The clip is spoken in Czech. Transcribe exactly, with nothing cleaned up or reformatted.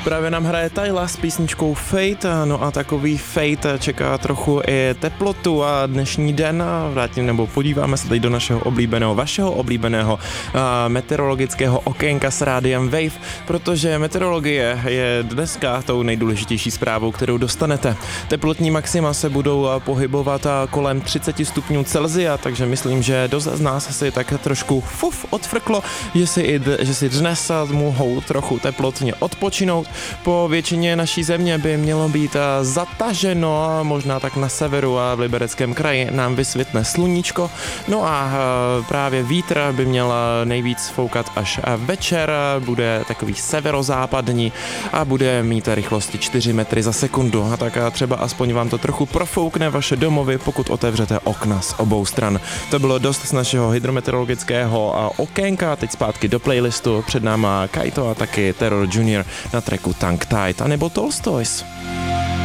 Právě nám hraje Tyla s písničkou Fate, no a takový Fate čeká trochu i teplotu a dnešní den vrátím nebo podíváme se teď do našeho oblíbeného, vašeho oblíbeného uh, meteorologického okénka s rádiem Wave, protože meteorologie je dneska tou nejdůležitější zprávou, kterou dostanete. Teplotní maxima se budou pohybovat kolem třicet stupňů Celsia, takže myslím, že dost z nás si tak trošku fuf odfrklo, že si, i, že si dnes mohou trochu teplotně odpočinout. Po většině naší země by mělo být zataženo, možná tak na severu a v Libereckém kraji nám vysvětne sluníčko, no a právě vítr by měl nejvíc foukat až večer, bude takový severozápadní a bude mít rychlosti čtyři metry za sekundu, a tak třeba aspoň vám to trochu profoukne vaše domovy, pokud otevřete okna z obou stran. To bylo dost z našeho hydrometeorologického okénka, teď zpátky do playlistu, před náma Kaito a taky Terror junior na tracku Tongue Tied, anebo Tolstoys.